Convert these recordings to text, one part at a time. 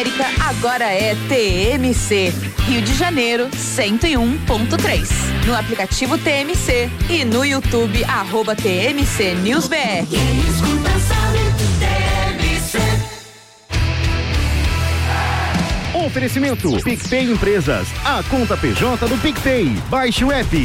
Agora é TMC, Rio de Janeiro 101.3. No aplicativo TMC e no YouTube @TMC News BR. Quem escuta sabe, TMC. Oferecimento PicPay Empresas, a conta PJ do PicPay. Baixe o app.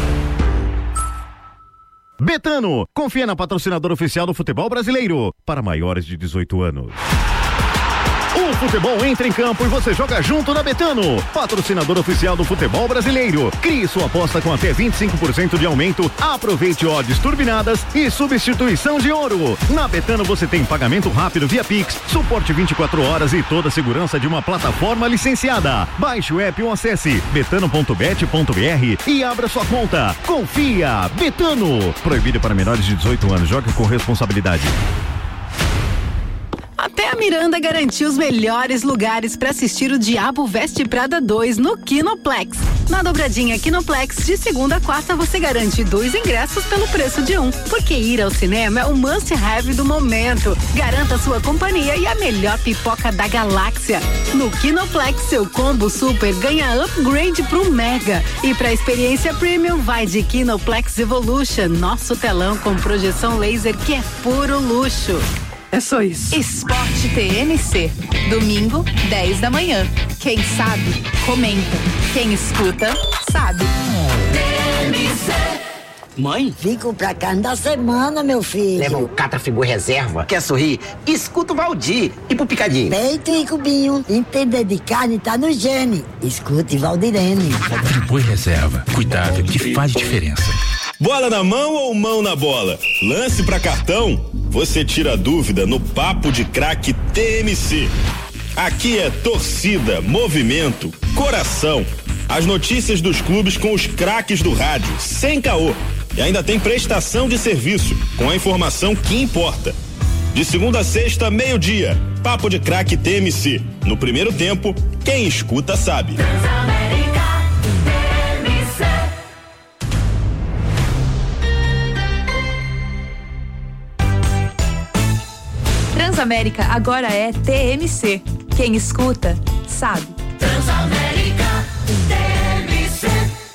Betano, confia na patrocinadora oficial do futebol brasileiro, para maiores de 18 anos. O futebol entra em campo e você joga junto na Betano, patrocinador oficial do futebol brasileiro. Crie sua aposta com até 25% de aumento. Aproveite odds turbinadas e substituição de ouro. Na Betano você tem pagamento rápido via Pix, suporte 24 horas e toda a segurança de uma plataforma licenciada. Baixe o app ou acesse betano.bet.br e abra sua conta. Confia, Betano. Proibido para menores de 18 anos. Jogue com responsabilidade. Até a Miranda garantiu os melhores lugares para assistir o Diabo Veste Prada 2 no Kinoplex. Na dobradinha Kinoplex, de segunda a quarta, você garante 2 ingressos pelo preço de 1. Porque ir ao cinema é o must-have do momento. Garanta sua companhia e a melhor pipoca da galáxia. No Kinoplex, seu combo super ganha upgrade pro Mega. E pra experiência premium, vai de Kinoplex Evolution, nosso telão com projeção laser que é puro luxo. É só isso. Esporte TMC, domingo, 10 da manhã. Quem sabe, comenta. Quem escuta, sabe. TMC. Mãe? Fico pra carne da semana, meu filho. Leva o Catrafigor Reserva. Quer sorrir? Escuta o Valdir. E pro Picadinho? Peito e cubinho. Entender de carne tá no gene. Escute Valdirene. Friboi Reserva. Cuidado que faz diferença. Bola na mão ou mão na bola? Lance pra cartão? Você tira a dúvida no Papo de Craque TMC. Aqui é torcida, movimento, coração. As notícias dos clubes com os craques do rádio, sem caô. E ainda tem prestação de serviço, com a informação que importa. De segunda a sexta, meio-dia. Papo de Craque TMC. No primeiro tempo, quem escuta sabe. Transamérica agora é TMC. Quem escuta, sabe. Transamérica, TMC.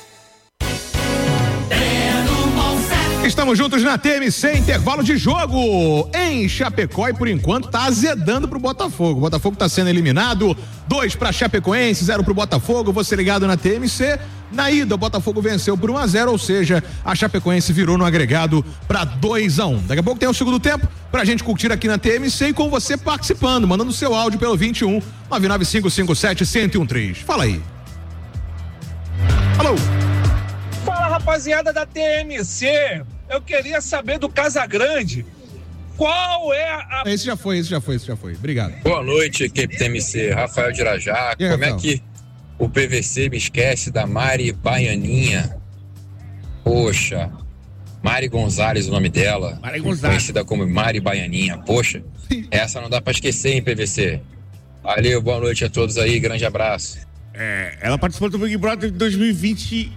Estamos juntos na TMC, intervalo de jogo em Chapecó e por enquanto tá azedando pro Botafogo. O Botafogo tá sendo eliminado, 2 pra Chapecoense, 0 pro Botafogo. Você ligado na TMC. Na ida, o Botafogo venceu por 1-0, ou seja, a Chapecoense virou no agregado para 2-1. Daqui a pouco tem o segundo tempo pra gente curtir aqui na TMC e com você participando, mandando seu áudio pelo 21 99557-1013. Fala aí. Alô. Fala, rapaziada da TMC. Eu queria saber do Casagrande. Qual é a... Esse já foi. Obrigado. Boa noite, equipe TMC. Rafael de Irajá. Como Rafael? É que o PVC me esquece da Mari Baianinha? Poxa, Mari Gonzalez, o nome dela. Mari Gonzalez. Conhecida como Mari Baianinha. Poxa, essa não dá pra esquecer, hein, PVC? Valeu, boa noite a todos aí, grande abraço. Ela participou do Big Brother de 2020.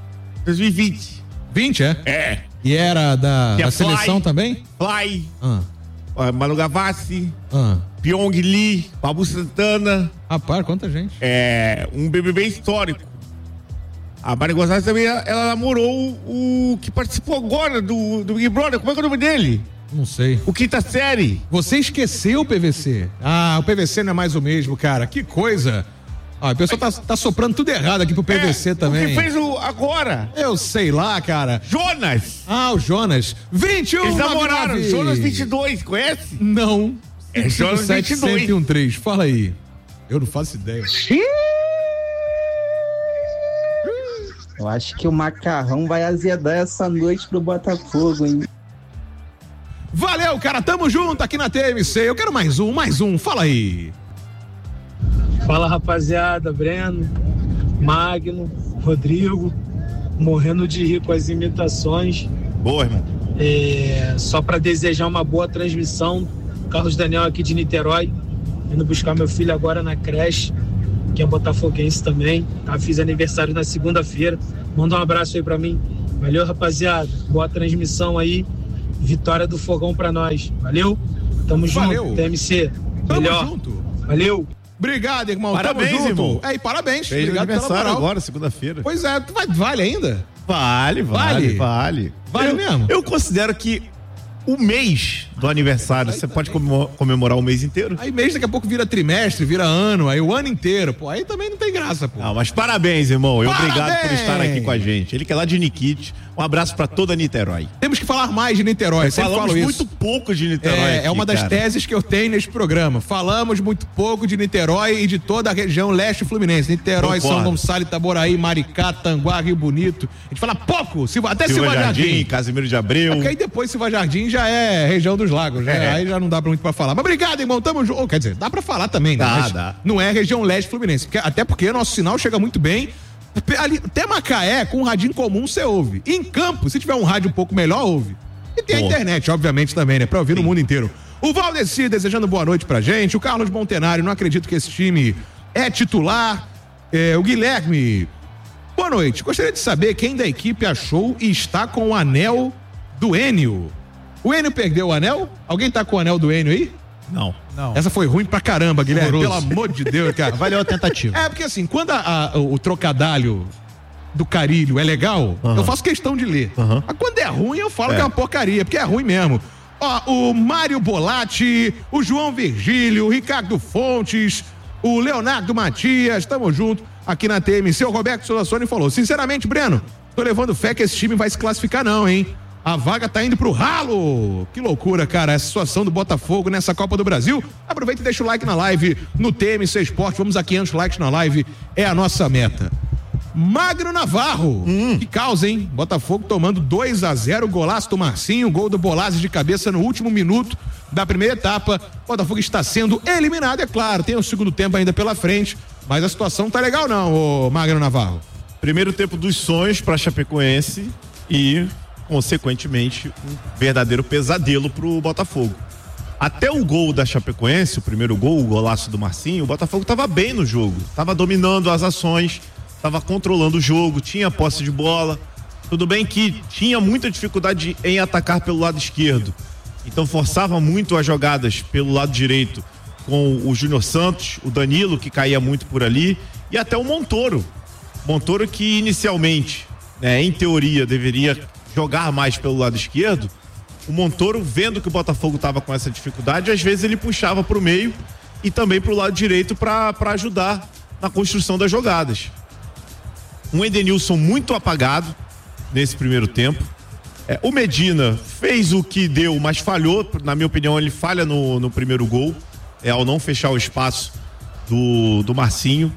20, é? É. E era da seleção também? Fly. Manu Gavassi. Pyong Lee. Babu Santana. Rapaz, quanta gente. Um BBB histórico. A Mari Gonzalez também, ela namorou o que participou agora do Big Brother. Como é que é o nome dele? Não sei. O quinta série. Você esqueceu o PVC. O PVC não é mais o mesmo, cara. Que coisa. O pessoal tá soprando tudo errado aqui pro PVC também. O que fez agora? Eu sei lá, cara. Jonas. O Jonas. 21. Eles namoraram. Jonas 22, conhece? Não. Jonas 22. 1013. Fala aí. Eu não faço ideia. Eu acho que o macarrão vai azedar essa noite pro Botafogo, hein? Valeu, cara. Tamo junto aqui na TMC. Eu quero mais um. Fala aí. Fala, rapaziada. Breno, Magno, Rodrigo, morrendo de rir com as imitações. Boa, irmão. Só para desejar uma boa transmissão. Carlos Daniel aqui de Niterói, indo buscar meu filho agora na creche, que é botafoguense também. Fiz aniversário na segunda-feira. Manda um abraço aí pra mim. Valeu, rapaziada. Boa transmissão aí. Vitória do Fogão pra nós. Valeu? Tamo junto, TMC. Tamo Melhor. junto. Valeu. Obrigado, irmão. Parabéns, tamo junto. irmão. E parabéns. Fez Obrigado pela aniversário moral. agora, segunda-feira. Pois é, vale ainda? Vale. Vale mesmo? Eu considero que o mês do aniversário, você pode comemorar o mês inteiro? Aí mês daqui a pouco vira trimestre, vira ano, aí o ano inteiro, pô, aí também não tem graça, pô. Não, mas parabéns, irmão. Parabéns! Obrigado por estar aqui com a gente. Ele que é lá de Nikit. Um abraço pra toda Niterói. Temos que falar mais de Niterói, sempre Falamos falo isso. muito pouco de Niterói aqui, É uma das cara. teses que eu tenho nesse programa. Falamos muito pouco de Niterói e de toda a região leste fluminense. Niterói, Concordo. São Gonçalo, Itaboraí, Maricá, Tanguá, Rio Bonito. A gente fala pouco, até Silva Jardim. Casimiro de Abreu. Porque aí depois Silva Jardim já é região dos lagos, né? Aí já não dá muito pra falar. Mas obrigado, irmão, tamo junto. Quer dizer, dá pra falar também, né? Mas Dá. não é região leste fluminense. Até porque nosso sinal chega muito bem. Ali, até Macaé, com um radinho comum, você ouve. E em Campo, se tiver um rádio um pouco melhor, ouve. E tem a internet, obviamente, também, né? Pra ouvir no mundo inteiro. O Valdeci desejando boa noite pra gente. O Carlos Montenário, não acredito que esse time é titular. O Guilherme, boa noite. Gostaria de saber quem da equipe achou e está com o anel do Enio. O Enio perdeu o anel? Alguém tá com o anel do Enio aí? Não. Essa foi ruim pra caramba, Guilherme. Horroroso. Pelo amor de Deus, cara. Valeu a tentativa. Porque assim, quando o trocadalho do Carilho é legal, eu faço questão de ler. Mas quando é ruim, eu falo que é uma porcaria, porque é ruim mesmo. Ó, o Mário Bolatti, o João Virgílio, o Ricardo Fontes, o Leonardo Matias, tamo junto aqui na TMC. O Roberto Solassoni falou: sinceramente, Breno, tô levando fé que esse time vai se classificar não, hein? A vaga tá indo pro ralo. Que loucura, cara, essa situação do Botafogo nessa Copa do Brasil. Aproveita e deixa o like na live no TMC Esporte. Vamos a 500 likes na live, é a nossa meta. Magno Navarro, que causa, hein? Botafogo tomando 2-0, golaço do Marcinho, gol do Bolazzi de cabeça no último minuto da primeira etapa. Botafogo está sendo eliminado, é claro, tem o segundo tempo ainda pela frente, mas a situação tá legal não, ô Magno Navarro. Primeiro tempo dos sonhos pra Chapecoense e, consequentemente, um verdadeiro pesadelo pro Botafogo. Até o gol da Chapecoense, o primeiro gol, o golaço do Marcinho, o Botafogo tava bem no jogo, tava dominando as ações, tava controlando o jogo, tinha posse de bola. Tudo bem que tinha muita dificuldade em atacar pelo lado esquerdo, então forçava muito as jogadas pelo lado direito com o Júnior Santos, o Danilo, que caía muito por ali, e até o Montoro que inicialmente, né, em teoria, deveria jogar mais pelo lado esquerdo. O Montoro, vendo que o Botafogo estava com essa dificuldade, às vezes ele puxava para o meio e também para o lado direito para ajudar na construção das jogadas. Um Edenilson muito apagado nesse primeiro tempo. O Medina fez o que deu, mas falhou. Na minha opinião, ele falha no primeiro gol, ao não fechar o espaço do Marcinho.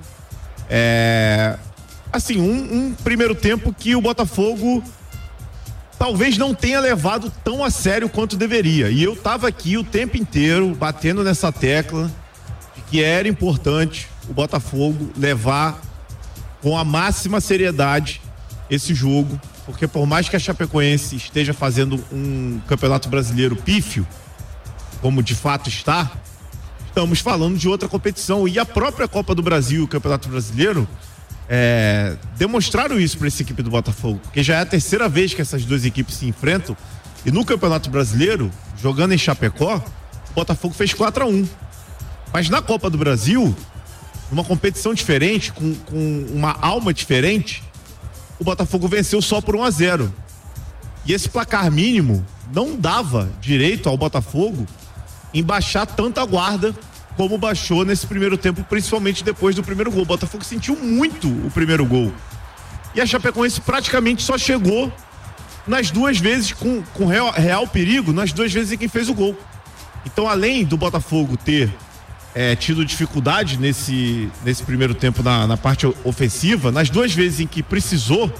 Assim, um primeiro tempo que o Botafogo talvez não tenha levado tão a sério quanto deveria. E eu tava aqui o tempo inteiro batendo nessa tecla de que era importante o Botafogo levar com a máxima seriedade esse jogo, porque por mais que a Chapecoense esteja fazendo um campeonato brasileiro pífio, como de fato está, estamos falando de outra competição. E a própria Copa do Brasil e o Campeonato Brasileiro demonstraram isso para essa equipe do Botafogo, porque já é a terceira vez que essas duas equipes se enfrentam, e no Campeonato Brasileiro, jogando em Chapecó, o Botafogo fez 4-1. Mas na Copa do Brasil, numa competição diferente, com uma alma diferente, o Botafogo venceu só por 1-0. E esse placar mínimo não dava direito ao Botafogo em baixar tanta guarda como baixou nesse primeiro tempo, principalmente depois do primeiro gol. O Botafogo sentiu muito o primeiro gol. E a Chapecoense praticamente só chegou nas duas vezes com real perigo, nas duas vezes em que fez o gol. Então, além do Botafogo ter tido dificuldade nesse primeiro tempo na parte ofensiva, nas duas vezes em que precisou,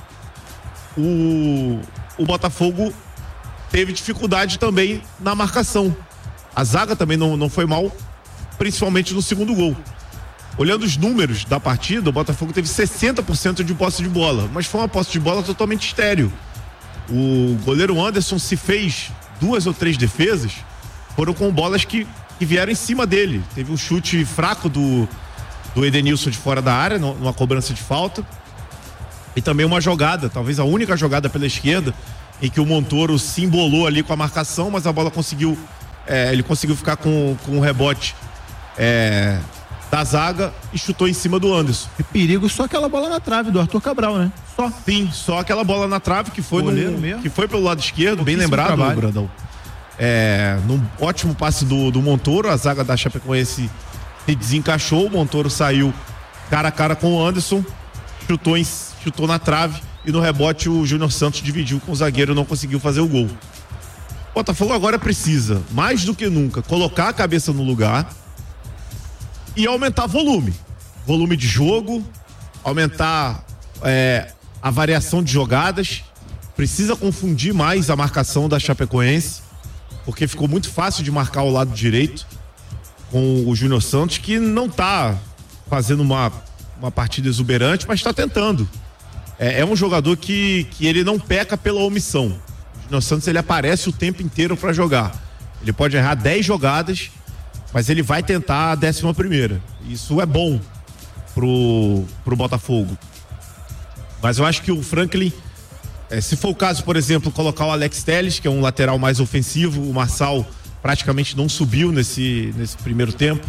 o Botafogo teve dificuldade também na marcação. A zaga também não foi mal, principalmente no segundo gol. Olhando os números da partida, o Botafogo teve 60% de posse de bola, mas foi uma posse de bola totalmente estéril. O goleiro Anderson se fez 2 ou 3 defesas, foram com bolas que vieram em cima dele. Teve um chute fraco do Edenilson de fora da área, numa cobrança de falta, e também uma jogada, talvez a única jogada pela esquerda, em que o Montoro se embolou ali com a marcação, mas a bola ele conseguiu ficar com um rebote da zaga e chutou em cima do Anderson. E perigo só aquela bola na trave do Arthur Cabral, né? Só. Sim, só aquela bola na trave que foi que foi pelo lado esquerdo, bem lembrado, Brandão. Num ótimo passe do Montoro, a zaga da Chapecoense se desencaixou, o Montoro saiu cara a cara com o Anderson, chutou na trave e no rebote o Júnior Santos dividiu com o zagueiro e não conseguiu fazer o gol. O Botafogo agora precisa, mais do que nunca, colocar a cabeça no lugar e aumentar volume de jogo, aumentar a variação de jogadas, precisa confundir mais a marcação da Chapecoense, porque ficou muito fácil de marcar o lado direito com o Júnior Santos, que não tá fazendo uma partida exuberante, mas está tentando. É um jogador que ele não peca pela omissão. O Júnior Santos, ele aparece o tempo inteiro para jogar. Ele pode errar 10 jogadas, mas ele vai tentar a 11ª. Isso é bom pro Botafogo. Mas eu acho que o Franklin, se for o caso, por exemplo, colocar o Alex Telles, que é um lateral mais ofensivo, o Marçal praticamente não subiu nesse primeiro tempo.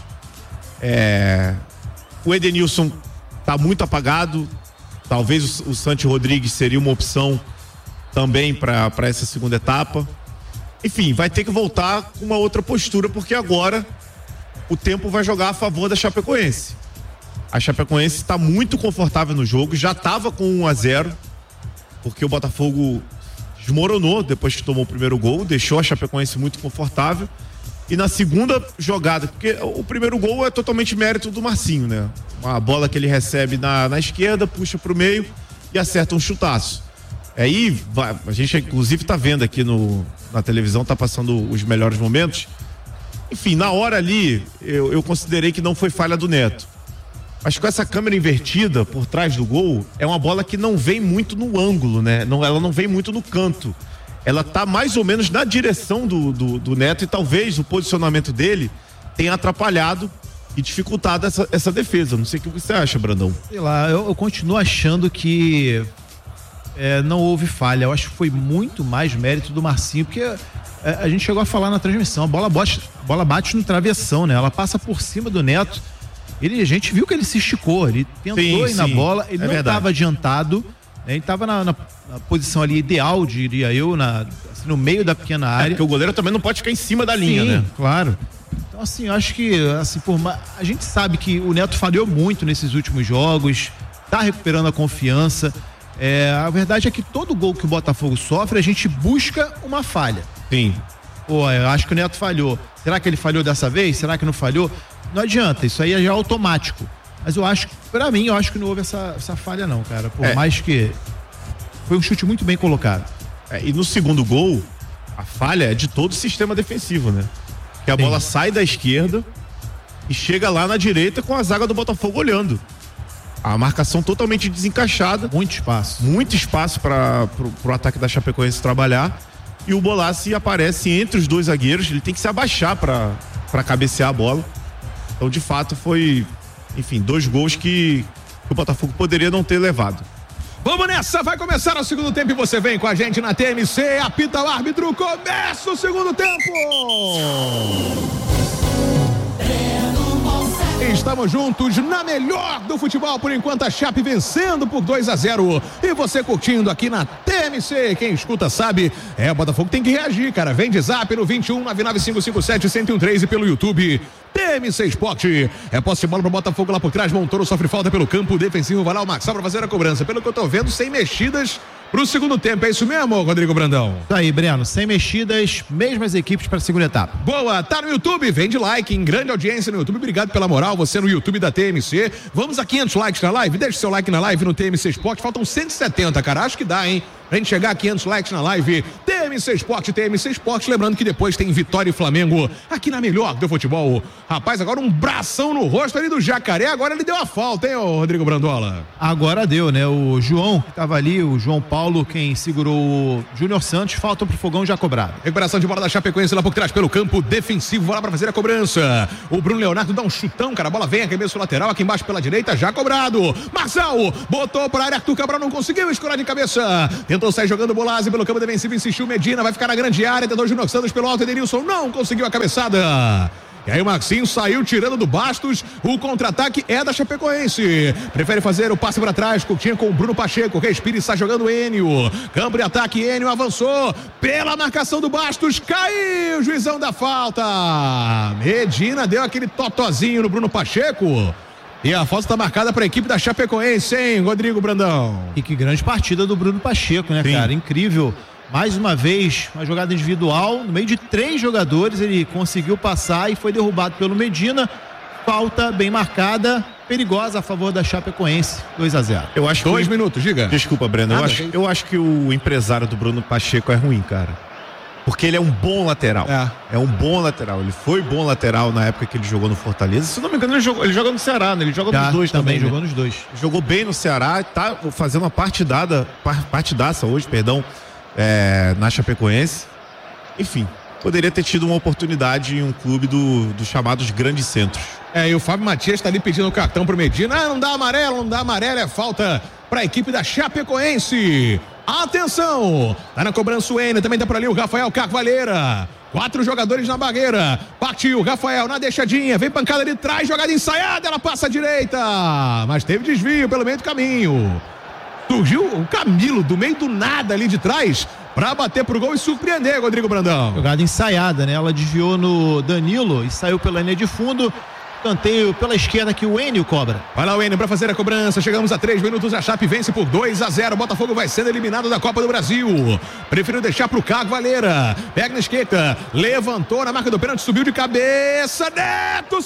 O Edenilson tá muito apagado. Talvez o Santi Rodrigues seria uma opção também para essa segunda etapa. Enfim, vai ter que voltar com uma outra postura, porque agora o tempo vai jogar a favor da Chapecoense. A Chapecoense está muito confortável no jogo, já estava com 1-0, porque o Botafogo desmoronou depois que tomou o primeiro gol, deixou a Chapecoense muito confortável. E na segunda jogada, porque o primeiro gol é totalmente mérito do Marcinho, né? Uma bola que ele recebe na esquerda, puxa pro meio e acerta um chutaço. Aí, a gente inclusive tá vendo aqui na televisão, tá passando os melhores momentos. Enfim, na hora ali, eu considerei que não foi falha do Neto. Mas com essa câmera invertida por trás do gol, é uma bola que não vem muito no ângulo, né? Ela não vem muito no canto. Ela tá mais ou menos na direção do Neto e talvez o posicionamento dele tenha atrapalhado e dificultado essa defesa. Não sei o que você acha, Brandão. Sei lá, eu continuo achando que não houve falha. Eu acho que foi muito mais mérito do Marcinho, porque a gente chegou a falar na transmissão, a bola bate no travessão, né? Ela passa por cima do Neto. A gente viu que ele se esticou, ele tentou ir na bola, ele não estava adiantado, né? Ele estava na posição ali ideal, diria eu, assim, no meio da pequena área. Porque o goleiro também não pode ficar em cima da linha, né? Claro. Então, assim, eu acho que a gente sabe que o Neto falhou muito nesses últimos jogos, tá recuperando a confiança. A verdade é que todo gol que o Botafogo sofre, a gente busca uma falha. Sim. Pô, eu acho que o Neto falhou. Será que ele falhou dessa vez? Será que não falhou? Não adianta, isso aí é já automático. Mas eu acho que não houve essa falha não, cara. Por mais que foi um chute muito bem colocado. E no segundo gol, a falha é de todo o sistema defensivo, né? Que a bola sai da esquerda e chega lá na direita com a zaga do Botafogo olhando. A marcação totalmente desencaixada. Muito espaço. Muito espaço para o ataque da Chapecoense trabalhar. E o Bolassi aparece entre os dois zagueiros. Ele tem que se abaixar para cabecear a bola. Então, de fato, foi, enfim, 2 gols que o Botafogo poderia não ter levado. Vamos nessa, vai começar o segundo tempo e você vem com a gente na TMC, apita o árbitro, começa o segundo tempo! Estamos juntos na melhor do futebol, por enquanto a Chape vencendo por 2-0 e você curtindo aqui na TMC, quem escuta sabe, o Botafogo tem que reagir, cara, vem de zap no 21-99557-1013 e pelo YouTube TMC Esporte, posse de bola pro Botafogo lá por trás, Montoro sofre falta pelo campo defensivo, vai lá o Maxal pra fazer a cobrança, pelo que eu tô vendo, sem mexidas pro segundo tempo, é isso mesmo, Rodrigo Brandão? Isso aí, Breno, sem mexidas, mesmas equipes para a segunda etapa. Boa, tá no YouTube, vem de like, em grande audiência no YouTube, obrigado pela moral, você no YouTube da TMC, vamos a 500 likes na live, deixa seu like na live no TMC Esporte, faltam 170, cara, acho que dá, hein? Pra gente chegar a 500 likes na live, TMC Esporte, lembrando que depois tem Vitória e Flamengo aqui na melhor do futebol. Rapaz, agora um bração no rosto ali do Jacaré, agora ele deu a falta, hein, ô Rodrigo Brandola? Agora deu, né? O João, que tava ali, o João Paulo, quem segurou o Júnior Santos, falta pro fogão já cobrado. Recuperação de bola da Chapecoense lá por trás, pelo campo defensivo, vai lá pra fazer a cobrança. O Bruno Leonardo dá um chutão, cara, a bola vem, arremesso lateral, aqui embaixo pela direita, já cobrado. Marçal, botou pra área, Arthur Cabral não conseguiu escorar de cabeça. Tentou sair jogando Bolazzi pelo campo defensivo, insistiu Medina, vai ficar na grande área, tentou Júnior Santos pelo alto, Edenilson não conseguiu a cabeçada. E aí o Marcinho saiu tirando do Bastos. O contra-ataque é da Chapecoense. Prefere fazer o passe para trás. Coutinho com o Bruno Pacheco. Respira e está jogando Enio. Campo de ataque. Enio avançou pela marcação do Bastos. Caiu o juizão da falta. Medina deu aquele totozinho no Bruno Pacheco. E a falta está marcada para a equipe da Chapecoense, hein, Rodrigo Brandão? E que grande partida do Bruno Pacheco, né, cara? Incrível. Mais uma vez, uma jogada individual, no meio de 3 jogadores, ele conseguiu passar e foi derrubado pelo Medina. Falta bem marcada, perigosa a favor da Chapecoense, 2-0. Eu acho que 2 minutos, diga. Desculpa, Breno. Eu acho que o empresário do Bruno Pacheco é ruim, cara. Porque ele é um bom lateral. É um bom lateral. Ele foi bom lateral na época que ele jogou no Fortaleza. Se não me engano, ele joga no Ceará, né? Ele joga nos dois também. Jogou nos dois. Jogou bem no Ceará, tá fazendo uma partidaça hoje, na Chapecoense. Enfim, poderia ter tido uma oportunidade em um clube dos chamados grandes centros. E o Fábio Matias tá ali pedindo o cartão pro Medina. Não dá amarelo, é falta pra equipe da Chapecoense. Atenção, tá na cobrança o Enio, também tá por ali o Rafael Carvalheira. 4 jogadores na barreira. Partiu, Rafael na deixadinha, vem pancada ali atrás, jogada ensaiada, ela passa à direita, mas teve desvio pelo meio do caminho. Surgiu o Camilo do meio do nada ali de trás pra bater pro gol e surpreender, Rodrigo Brandão. Jogada ensaiada, né? Ela desviou no Danilo e saiu pela linha de fundo. Canteio pela esquerda que o Enio cobra. Vai lá o Enio pra fazer a cobrança. Chegamos a 3 minutos. A Chape vence por 2-0. Botafogo vai sendo eliminado da Copa do Brasil. Preferiu deixar pro Carvalheira. Pega na esquerda. Levantou na marca do pênalti. Subiu de cabeça. Neto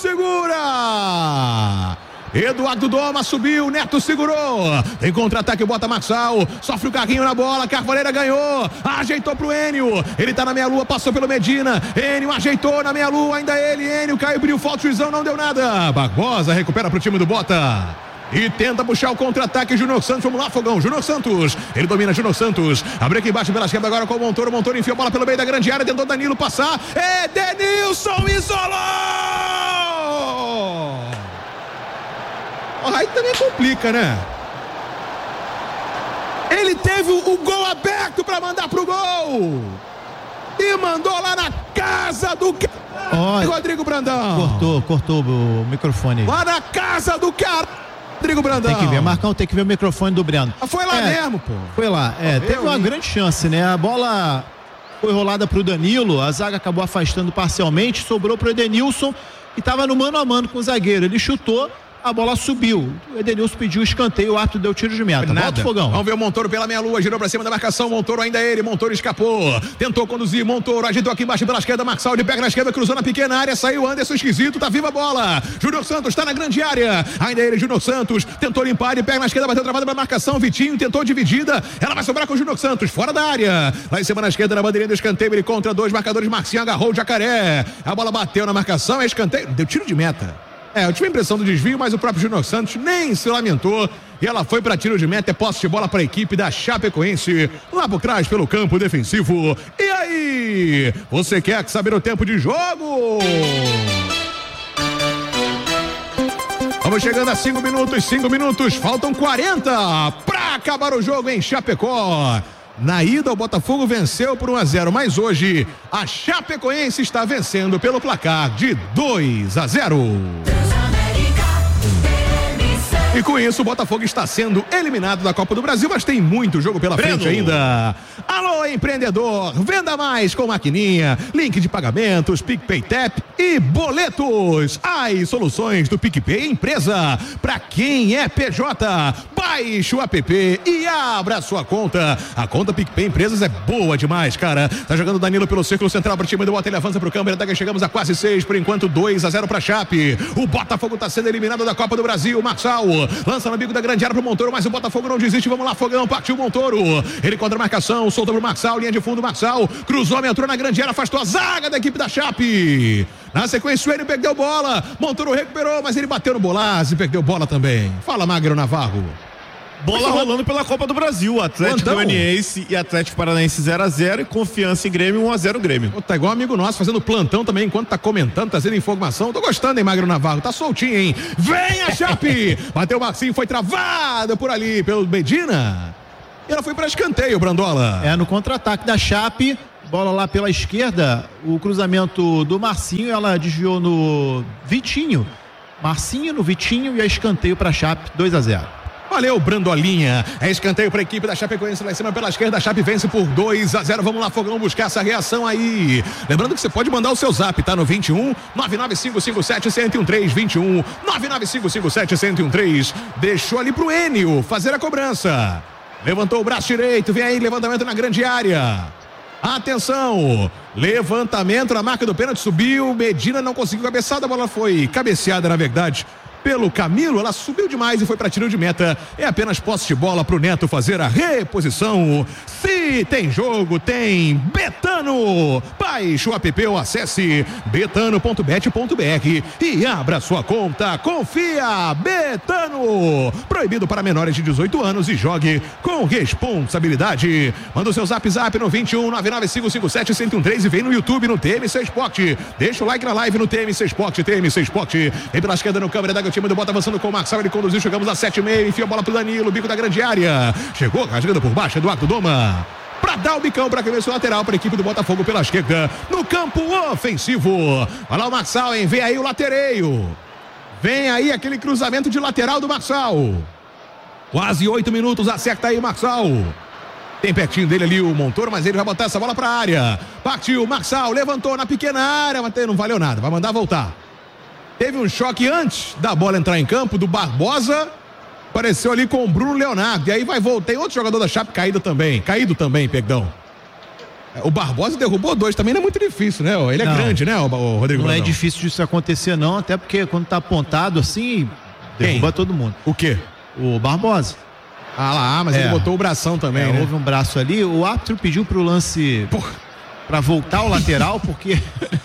segura. Eduardo Doma subiu, Neto segurou. Tem contra-ataque, bota Marçal. Sofre o carrinho na bola, Carvalheira ganhou. Ajeitou pro Enio. Ele tá na meia-lua, passou pelo Medina. Enio ajeitou na meia-lua, ainda ele. Enio caiu, abriu falta, juizão, não deu nada. Barbosa recupera pro time do Bota. E tenta puxar o contra-ataque, Júnior Santos. Vamos lá, Fogão, Júnior Santos. Ele domina, Júnior Santos. Abriu aqui embaixo pela esquerda agora com o Montoro. Montoro enfiou a bola pelo meio da grande área. Tentou Danilo passar. Denilson isolou! Aí também complica, né? Ele teve o gol aberto pra mandar pro gol. E mandou lá na casa do... Rodrigo Brandão. Cortou o microfone. Lá na casa do cara. Rodrigo Brandão. Tem que ver, Marcão, tem que ver o microfone do Breno. Foi lá mesmo, pô. Foi lá. Teve uma grande chance, né? A bola foi rolada pro Danilo, a zaga acabou afastando parcialmente, sobrou pro Edenilson, que tava no mano a mano com o zagueiro. Ele chutou, a bola subiu. O Edenilson pediu o escanteio, o árbitro deu tiro de meta. Bota o Fogão. Vamos ver o Montoro pela meia-lua, girou pra cima da marcação. Montoro ainda ele, Montoro escapou. Tentou conduzir, Montoro agitou aqui embaixo pela esquerda. Marçal, ele pega na esquerda, cruzou na pequena área. Saiu Anderson esquisito, tá viva a bola. Júnior Santos tá na grande área. Ainda ele, Júnior Santos. Tentou limpar, ele pega na esquerda, bateu travada pra marcação. Vitinho tentou dividida. Ela vai sobrar com o Júnior Santos, fora da área. Lá em cima na esquerda, na bandeirinha do escanteio. Ele contra 2 marcadores. Marcinho agarrou o Jacaré. A bola bateu na marcação, é escanteio. Deu tiro de meta. Eu tive a impressão do desvio, mas o próprio Júnior Santos nem se lamentou. E ela foi para tiro de meta, é posse de bola para a equipe da Chapecoense. Lá por trás, pelo campo defensivo. E aí? Você quer saber o tempo de jogo? Vamos chegando a 5 minutos. Faltam 40 para acabar o jogo em Chapecó. Na ida, o Botafogo venceu por 1-0, mas hoje a Chapecoense está vencendo pelo placar de 2-0. E com isso, o Botafogo está sendo eliminado da Copa do Brasil, mas tem muito jogo pela frente ainda. Alô, empreendedor, venda mais com maquininha, link de pagamentos, PicPay Tap e boletos. As soluções do PicPay Empresa. Para quem é PJ, baixe o app e abra a sua conta. A conta PicPay Empresas é boa demais, cara. Tá jogando Danilo pelo círculo central pro time do Bota, ele avança pro câmera, até que chegamos a quase 6, por enquanto 2-0 pra Chape. O Botafogo tá sendo eliminado da Copa do Brasil. Marçal lança no bico da grande área pro Montoro, mas o Botafogo não desiste. Vamos lá, Fogão, partiu o Montoro. Ele contra a marcação, soltou pro Marçal, linha de fundo, Marçal cruzou, entrou na grande área, afastou a zaga da equipe da Chape. Na sequência, o Enio perdeu bola, Montoro recuperou, mas ele bateu no Bolazzi, perdeu bola também. Fala, Magro Navarro. Bola rolando pela Copa do Brasil, Atlético Goianiense e Atlético Paranaense 0-0 e Confiança e Grêmio 1-0 Grêmio. Tá igual um amigo nosso fazendo plantão também enquanto tá comentando, trazendo informação. Tô gostando, hein, Magro Navarro? Tá soltinho, hein? Vem a Chape! Bateu o Marcinho, foi travado por ali pelo Medina. E ela foi para escanteio, Brandola. No contra-ataque da Chape, bola lá pela esquerda, o cruzamento do Marcinho, ela desviou no Vitinho. Marcinho no Vitinho e a escanteio para a Chape, 2-0. Valeu, Brandolinha. É escanteio para a equipe da Chapecoense lá em cima pela esquerda. A Chape vence por 2-0. Vamos lá, Fogão, buscar essa reação aí. Lembrando que você pode mandar o seu zap, tá? No 21 99557-1013. 21 99557-1013. Deixou ali pro Enio fazer a cobrança. Levantou o braço direito. Vem aí, levantamento na grande área. Atenção, levantamento na marca do pênalti, subiu, Medina não conseguiu cabeçada, a bola foi cabeceada, na verdade, pelo Camilo, ela subiu demais e foi para tiro de meta. É apenas posse de bola pro Neto fazer a reposição. Se tem jogo, tem Betano. Baixe o app ou acesse betano.bet.br e abra sua conta. Confia, Betano. Proibido para menores de 18 anos e jogue com responsabilidade. Manda o seu zap no 21 99557-1013 e vem no YouTube no TMC Esporte. Deixa o like na live no TMC Esporte. TMC Esporte. Vem pela esquerda no câmera da o time do Bota avançando com o Marçal, ele conduziu, chegamos a 7,5, enfia a bola pro Danilo, bico da grande área, chegou, rasgando por baixo, Eduardo Doma, pra dar o bicão pra cabeça lateral pra equipe do Botafogo pela esquerda, no campo ofensivo, olha lá o Marçal, hein, vem aí o latereio, vem aí aquele cruzamento de lateral do Marçal, quase 8 minutos, acerta aí o Marçal. Tem pertinho dele ali o Montoro, mas ele vai botar essa bola pra área, partiu, Marçal, levantou na pequena área, mas não valeu nada, vai mandar voltar. Teve um choque antes da bola entrar em campo do Barbosa, apareceu ali com o Bruno Leonardo, e aí vai voltar, tem outro jogador da Chape caído também, perdão. O Barbosa derrubou 2, também não é muito difícil, né? Ele é grande, né, o Rodrigo? Não Brandão. é difícil disso acontecer não, até porque quando tá apontado assim, derruba todo mundo. O quê? O Barbosa. Mas ele botou o bração também, né? Houve um braço ali, o árbitro pediu pro lance... Pra voltar ao lateral, porque...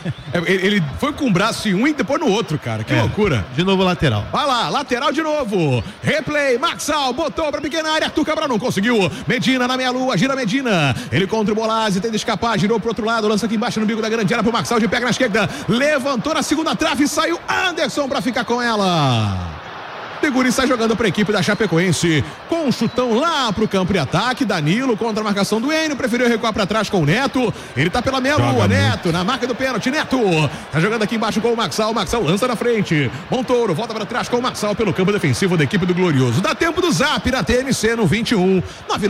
ele foi com o braço em um e depois no outro, cara. Que loucura. De novo lateral. Vai lá, lateral de novo. Replay, Marçal, botou pra pequena área. Arthur Cabral não conseguiu. Medina na meia-lua, gira Medina. Ele contra o Bolazzi, tenta escapar, girou pro outro lado, lança aqui embaixo no bico da grande área pro Marçal, de pega na esquerda. Levantou na segunda trave e saiu Anderson pra ficar com ela. Segura e sai jogando para a equipe da Chapecoense com um chutão lá pro campo de ataque. Danilo contra a marcação do Enio, preferiu recuar para trás com o Neto. Ele tá pela meia-lua, Neto na marca do pênalti. Neto tá jogando aqui embaixo com o Marçal. Marçal lança na frente. Montoro volta para trás com o Marçal pelo campo defensivo da equipe do Glorioso. Dá tempo do zap na TMC no 21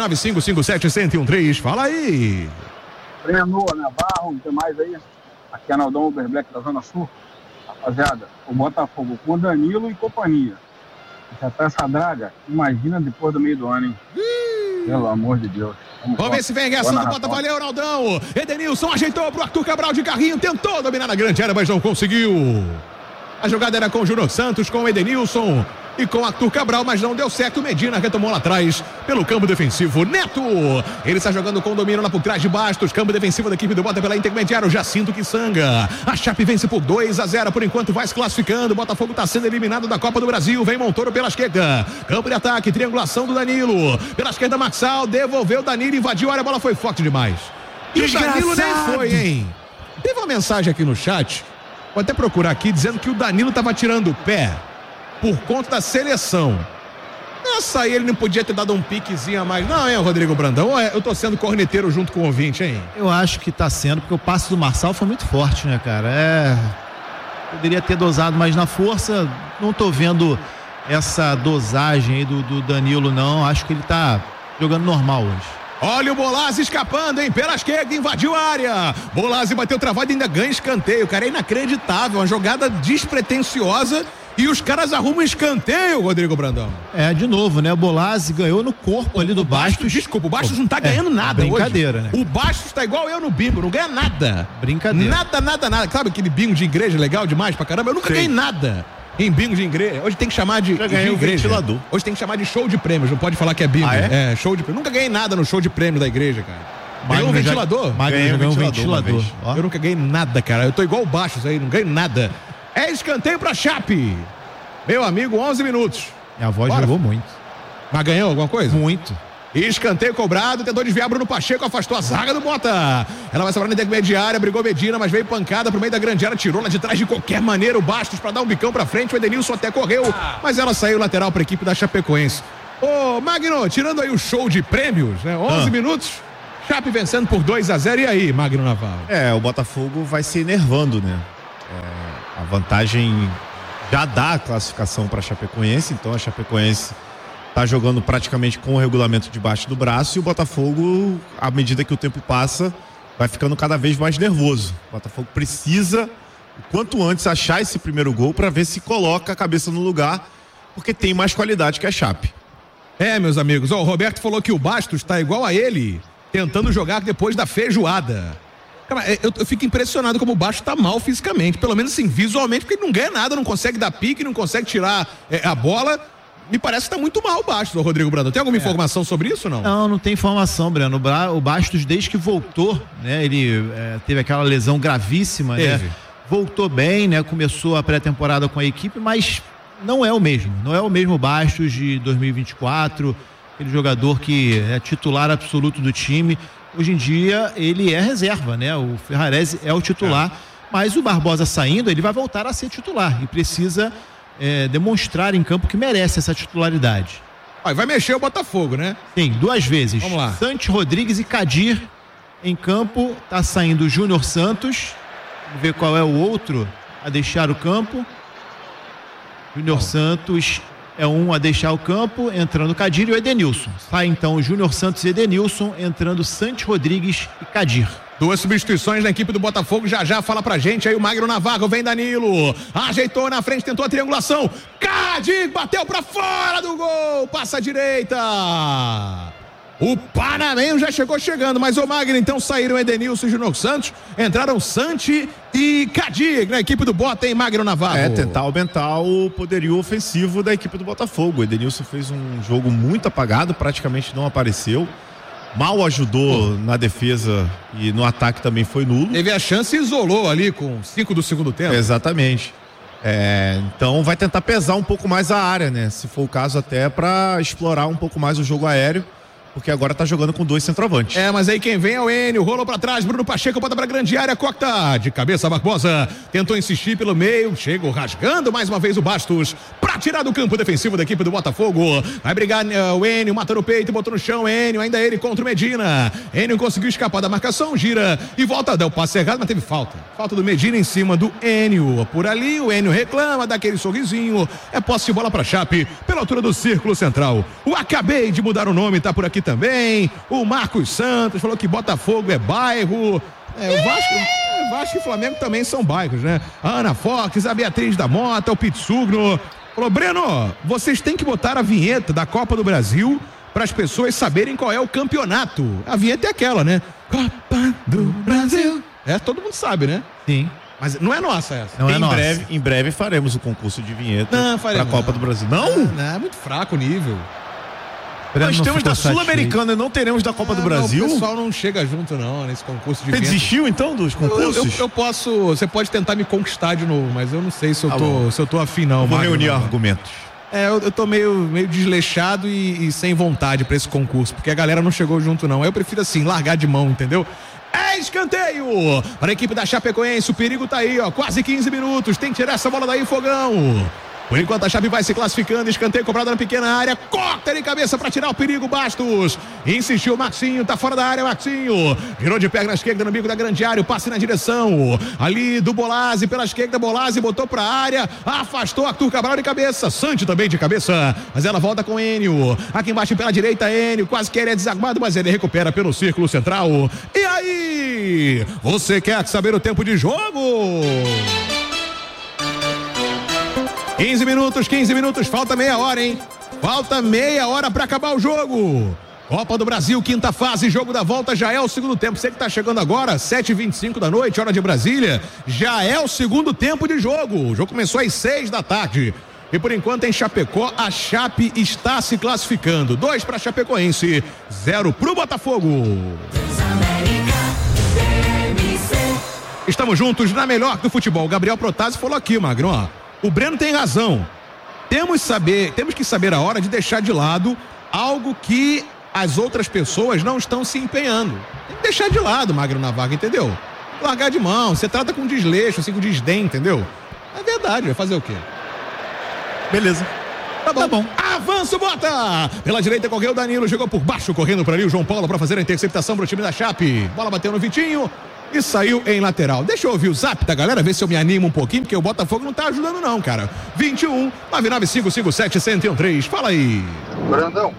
99557-1013. Fala aí. Breno, Navarro, não tem mais aí. Aqui é Naldão Uber Black da Zona Sul. Rapaziada, o Botafogo com Danilo e companhia. Já tá essa draga, imagina depois do meio do ano, hein? Pelo amor de Deus. Vamos ver se vem a reação do Bota. Valeu, Naldão. Edenilson ajeitou pro Arthur Cabral de carrinho, tentou dominar na grande área, mas não conseguiu. A jogada era com o Júnior Santos, com o Edenilson e com o Arthur Cabral, mas não deu certo. O Medina retomou lá atrás pelo campo defensivo. Neto, ele está jogando com o domínio lá por trás de Bastos. Campo defensivo da equipe do Bota pela intermediária. Jacinto Quissanga. A Chape vence por 2-0. Por enquanto vai se classificando. O Botafogo está sendo eliminado da Copa do Brasil. Vem Montoro pela esquerda. Campo de ataque, triangulação do Danilo. Pela esquerda, Marçal devolveu o Danilo, invadiu a área. A bola foi forte demais. E o Danilo nem foi, hein? Teve uma mensagem aqui no chat. Vou até procurar aqui, dizendo que o Danilo estava tirando o pé por conta da seleção. Essa aí ele não podia ter dado um piquezinho a mais. Não, hein, Rodrigo Brandão? Ou eu tô sendo corneteiro junto com o ouvinte, hein? Eu acho que tá sendo, porque o passe do Marçal foi muito forte, né, cara? Poderia ter dosado mais na força. Não tô vendo essa dosagem aí do Danilo, não. Acho que ele tá jogando normal hoje. Olha o Bolazzi escapando, hein? Pela esquerda, invadiu a área. Bolazzi bateu travado e ainda ganha escanteio. Cara, é inacreditável. Uma jogada despretensiosa. E os caras arrumam escanteio, Rodrigo Brandão. De novo, né? O Bolazzi ganhou no corpo ali do Bastos. Desculpa, o Bastos não tá ganhando nada brincadeira, hoje. Né? O Bastos tá igual eu no bingo, não ganha nada. Brincadeira. Nada. Sabe aquele bingo de igreja legal demais pra caramba? Eu nunca ganhei nada em bingo de igreja. Hoje tem que chamar de igreja. Ventilador. Hoje tem que chamar de show de prêmios, não pode falar que é bingo. É show de prêmios. Nunca ganhei nada no show de prêmios da igreja, cara. Ganhou um ventilador? Ganhou um ventilador. Eu nunca ganhei nada, cara. Eu tô igual o Bastos aí, não ganhei nada. É escanteio pra Chape. Meu amigo, 11 minutos. Minha avó jogou muito. Mas ganhou alguma coisa? Muito. Escanteio cobrado, tentou desviar Bruno Pacheco, afastou a zaga do Bota. Ela vai sobrar na intermediária, brigou Medina, mas veio pancada pro meio da grande área, tirou lá de trás de qualquer maneira o Bastos pra dar um bicão pra frente. O Edenilson até correu, mas ela saiu lateral pra equipe da Chapecoense. Ô, Magno, tirando aí o show de prêmios, né? 11 minutos. Chape vencendo por 2-0. E aí, Magno Navarro? O Botafogo vai se enervando, né? A vantagem já dá a classificação para a Chapecoense, então a Chapecoense tá jogando praticamente com o regulamento debaixo do braço e o Botafogo, à medida que o tempo passa, vai ficando cada vez mais nervoso. O Botafogo precisa, o quanto antes, achar esse primeiro gol para ver se coloca a cabeça no lugar, porque tem mais qualidade que a Chape. Meus amigos, o Roberto falou que o Bastos tá igual a ele, tentando jogar depois da feijoada. Cara, eu fico impressionado como o Bastos tá mal fisicamente, pelo menos assim, visualmente, porque ele não ganha nada, não consegue dar pique, não consegue tirar a bola. Me parece que tá muito mal o Bastos, Rodrigo Brandão. Tem alguma informação sobre isso, não? Não tem informação, Breno. O Bastos, desde que voltou, né, ele teve aquela lesão gravíssima, né? Voltou bem, né? Começou a pré-temporada com a equipe, mas não é o mesmo Bastos de 2024, aquele jogador que é titular absoluto do time. Hoje em dia ele é reserva, né? O Ferrarese é o titular, mas o Barbosa saindo, ele vai voltar a ser titular e precisa demonstrar em campo que merece essa titularidade. Vai mexer o Botafogo, né? Sim, 2 vezes. Vamos lá. Santos Rodrigues e Kadir em campo, tá saindo o Júnior Santos, vamos ver qual é o outro a deixar o campo. Júnior Santos é um a deixar o campo, entrando Kadir e o Edenilson. Sai então o Júnior Santos e Edenilson, entrando Santos Rodrigues e Kadir. 2 substituições na equipe do Botafogo, já fala pra gente aí o Magno Navarro, vem Danilo, ajeitou na frente, tentou a triangulação, Kadir bateu pra fora do gol, passa à direita. O Panamenho já chegando, mas o Magno, então saíram Edenilson e Júnior Santos, entraram Santi e Kadir na equipe do Bota, hein, Magno Navarro? Tentar aumentar o poderio ofensivo da equipe do Botafogo. O Edenilson fez um jogo muito apagado, praticamente não apareceu, mal ajudou na defesa e no ataque também foi nulo. Teve a chance e isolou ali com 5 do segundo tempo. Exatamente. Então vai tentar pesar um pouco mais a área, né? Se for o caso, até para explorar um pouco mais o jogo aéreo, porque agora tá jogando com 2 centroavantes. Mas aí quem vem é o Enio, rolou pra trás, Bruno Pacheco, bota pra grande área, Cocta, de cabeça Barbosa, tentou insistir pelo meio, chegou rasgando mais uma vez o Bastos, pra tirar do campo defensivo da equipe do Botafogo, vai brigar o Enio, mata no peito, botou no chão, Enio, ainda ele contra o Medina, Enio conseguiu escapar da marcação, gira e volta, deu passe errado, mas teve falta do Medina em cima do Enio, por ali o Enio reclama, dá aquele sorrisinho, posse de bola pra Chape, pela altura do círculo central, acabei de mudar o nome, tá por aqui também, o Marcos Santos falou que Botafogo é bairro, o Vasco e Flamengo também são bairros, né? A Ana Fox, a Beatriz da Mota, o Pitsugno, falou, Breno, vocês têm que botar a vinheta da Copa do Brasil para as pessoas saberem qual é o campeonato. A vinheta é aquela, né? Copa do Brasil. Todo mundo sabe, né? Sim. Mas não é nossa essa. Não é nossa. Em breve faremos o concurso de vinheta para a Copa do Brasil. Não, é muito fraco o nível. Nós temos da Sul-Americana e não teremos da Copa do Brasil? O pessoal não chega junto não nesse concurso de vinheta. Você desistiu então dos concursos? Eu posso, você pode tentar me conquistar de novo, mas eu não sei se eu tô afim não. Vou reunir argumentos. Eu tô meio desleixado e sem vontade pra esse concurso, porque a galera não chegou junto não. Eu prefiro assim, largar de mão, entendeu? Escanteio para a equipe da Chapecoense, o perigo tá aí, quase 15 minutos, tem que tirar essa bola daí, Fogão. Por enquanto a Chape vai se classificando, escanteio cobrado na pequena área, corta de cabeça para tirar o perigo, Bastos, insistiu o Maxinho, tá fora da área, Maxinho, virou de perna esquerda no bico da grande área, o passe na direção, ali do Bolazzi, pela esquerda, Bolazzi botou pra área, afastou Arthur Cabral de cabeça, Santi também de cabeça, mas ela volta com Enio, aqui embaixo pela direita, Enio, quase que ele é desarmado, mas ele recupera pelo círculo central, e aí, você quer saber o tempo de jogo? 15 minutos, falta meia hora, hein? Falta meia hora para acabar o jogo. Copa do Brasil, quinta fase, jogo da volta, já é o segundo tempo. Você que tá chegando agora, 7h25 da noite, hora de Brasília, já é o segundo tempo de jogo. O jogo começou às 6 da tarde. E por enquanto em Chapecó, a Chape está se classificando. 2 para Chapecoense, 0 pro Botafogo. Estamos juntos na melhor do futebol. O Gabriel Protásio falou aqui, Magno, ó. O Breno tem razão. Temos que saber a hora de deixar de lado algo que as outras pessoas não estão se empenhando. Tem que deixar de lado, Magno Navarro, entendeu? Largar de mão, você trata com desleixo, assim, com desdém, entendeu? É verdade, vai fazer o quê? Beleza. Tá bom. Avança o Bota! Pela direita correu o Danilo, jogou por baixo, correndo para ali o João Paulo para fazer a interceptação para o time da Chape. Bola bateu no Vitinho e saiu em lateral. Deixa eu ouvir o zap da galera, ver se eu me animo um pouquinho, porque o Botafogo não tá ajudando não, cara. 21 99557 1013. Fala aí. Brandão,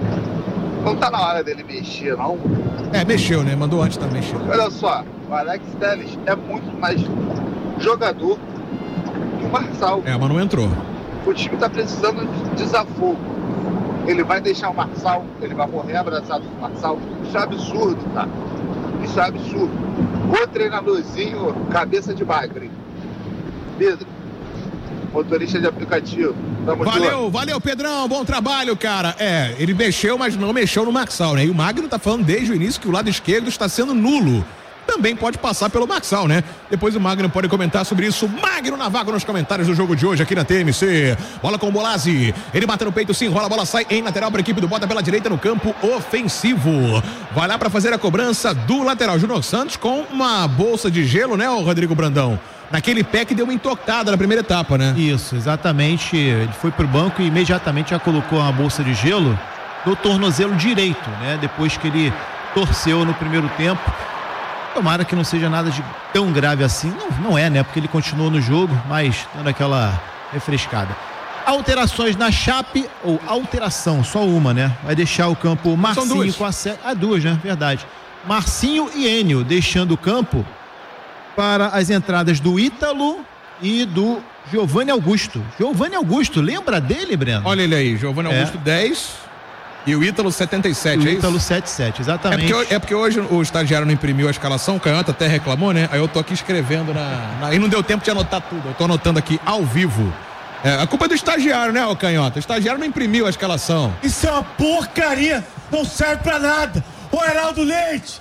não tá na hora dele mexer, não? Mexeu, né? Mandou antes também, mexeu. Olha só, o Alex Telles é muito mais jogador que o Marçal. Mas não entrou. O time tá precisando de desafogo. Ele vai deixar o Marçal, ele vai morrer abraçado com o Marçal. Isso é absurdo, tá? Isso é absurdo. O treinadorzinho, cabeça de bagre. Pedro, motorista de aplicativo. Valeu, Pedrão, bom trabalho, cara. Ele mexeu, mas não mexeu no Marçal, né? E o Magno tá falando desde o início que o lado esquerdo está sendo nulo. Também pode passar pelo Marçal, né? Depois o Magno pode comentar sobre isso. Magno Navago nos comentários do jogo de hoje aqui na TMC. Bola com o Bolazzi. Ele mata no peito, se enrola, a bola sai em lateral para a equipe do Bota pela direita no campo ofensivo. Vai lá para fazer a cobrança do lateral. Júnior Santos com uma bolsa de gelo, né, o Rodrigo Brandão? Naquele pé que deu uma intocada na primeira etapa, né? Isso, exatamente. Ele foi pro banco e imediatamente já colocou uma bolsa de gelo no tornozelo direito, né? Depois que ele torceu no primeiro tempo. Tomara que não seja nada de tão grave assim. Não é, né? Porque ele continuou no jogo, mas dando aquela refrescada. Alterações na Chape, ou alteração, só uma, né? Vai deixar o campo Marcinho com a série. Duas, né? Verdade. Marcinho e Enio deixando o campo para as entradas do Ítalo e do Giovanni Augusto. Giovanni Augusto, lembra dele, Breno? Olha ele aí, Giovanni Augusto 10. E o Ítalo 77, o Ítalo 77, exatamente. É porque hoje o estagiário não imprimiu a escalação, o Canhota até reclamou, né? Aí eu tô aqui escrevendo e não deu tempo de anotar tudo. Eu tô anotando aqui ao vivo. A culpa é do estagiário, né, o Canhota? O estagiário não imprimiu a escalação. Isso é uma porcaria, não serve pra nada. Ô Heraldo Leite,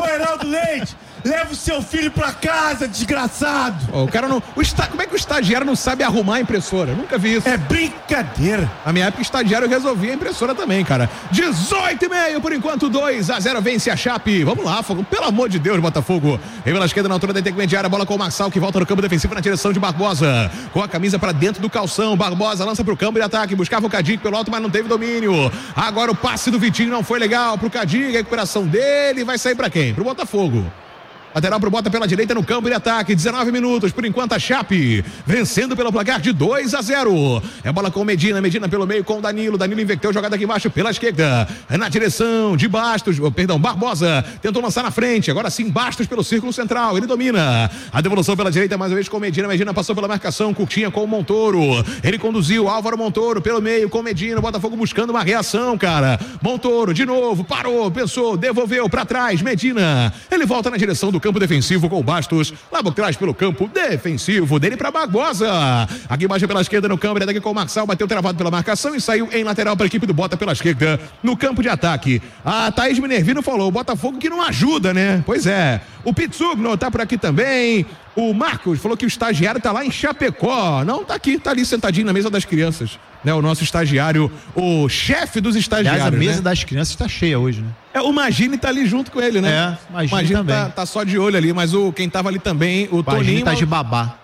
leva o seu filho pra casa, desgraçado. O cara não. Como é que o estagiário não sabe arrumar a impressora? Eu nunca vi isso. É brincadeira. Na minha época, o estagiário resolvia a impressora também, cara. 18,5 por enquanto, 2-0 vence a Chape. Vamos lá, Fogo. Pelo amor de Deus, Botafogo. Vem pela esquerda na altura da intermediária, bola com o Marçal, que volta no campo defensivo na direção de Barbosa. Com a camisa pra dentro do calção. Barbosa lança pro campo de ataque. Buscava o Cadic pelo alto, mas não teve domínio. Agora o passe do Vitinho não foi legal pro Cadic. A recuperação dele vai sair pra quem? Pro Botafogo. Lateral pro Bota pela direita no campo de ataque, 19 minutos, por enquanto a Chape vencendo pelo placar de 2-0. É bola com o Medina pelo meio com o Danilo inverteu, jogada aqui embaixo pela esquerda, na direção de Barbosa, tentou lançar na frente, agora sim Bastos pelo círculo central, ele domina, a devolução pela direita mais uma vez com o Medina passou pela marcação, curtinha com o Montoro, ele conduziu Álvaro Montoro pelo meio com o Medina, o Botafogo buscando uma reação, cara, Montoro de novo, parou, pensou, devolveu pra trás, Medina, ele volta na direção do campo defensivo com o Bastos, lá por trás pelo campo defensivo dele para Barbosa, aqui embaixo pela esquerda no campo, daqui com o Marçal, bateu travado pela marcação e saiu em lateral para a equipe do Bota pela esquerda, no campo de ataque. A Thaís Minervino falou, o Botafogo que não ajuda, né? Pois é, o Pitsugno tá por aqui também, o Marcos falou que o estagiário tá lá em Chapecó, não tá aqui, tá ali sentadinho na mesa das crianças, né? O nosso estagiário, o chefe dos estagiários. Aliás, a mesa né? das crianças está cheia hoje, né? O Magini tá ali junto com ele, né? Magini também. Tá só de olho ali, mas quem tava ali também, o Toninho. tá de babá.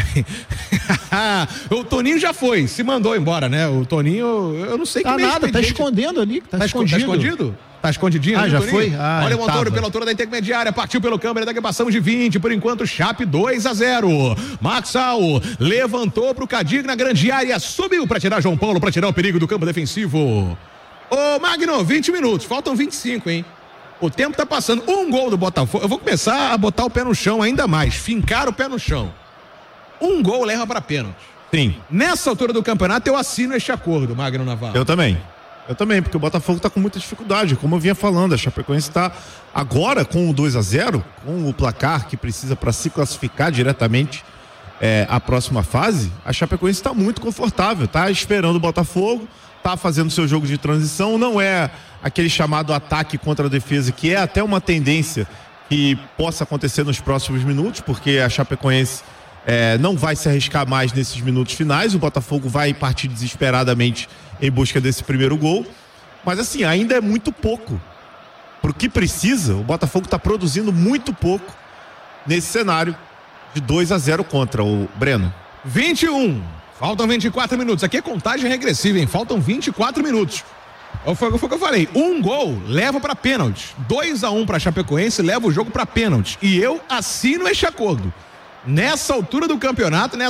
O Toninho já foi, se mandou embora, né? O Toninho, eu não sei que nada, tá escondendo ali, tá escondido. Tá escondido? Tá escondidinho? Já Toninho? foi? Olha o Montoro pela altura da intermediária, partiu pelo câmera, daqui passamos de 20, por enquanto Chape 2-0. Marçal levantou pro Cadic na grande área, subiu pra tirar João Paulo, pra tirar o perigo do campo defensivo. Ô Magno, 20 minutos, faltam 25, hein? O tempo tá passando, um gol do Botafogo, eu vou começar a botar o pé no chão ainda mais, fincar o pé no chão. Um gol leva pra pênalti. Sim. Nessa altura do campeonato eu assino este acordo, Magno Navarro. Eu também, porque o Botafogo tá com muita dificuldade, como eu vinha falando, a Chapecoense tá agora com o 2-0, com o placar que precisa para se classificar diretamente à próxima fase, a Chapecoense tá muito confortável, tá esperando o Botafogo, tá fazendo seu jogo de transição, não é aquele chamado ataque contra a defesa, que é até uma tendência que possa acontecer nos próximos minutos, porque a Chapecoense não vai se arriscar mais nesses minutos finais, o Botafogo vai partir desesperadamente em busca desse primeiro gol, mas assim, ainda é muito pouco pro que precisa, o Botafogo está produzindo muito pouco nesse cenário de 2-0 contra o Breno. 21, Faltam 24 minutos. Aqui é contagem regressiva, hein? Faltam 24 minutos. Foi o que eu falei. Um gol leva pra pênalti. 2-1 pra Chapecoense leva o jogo pra pênalti. E eu assino este acordo. Nessa altura do campeonato,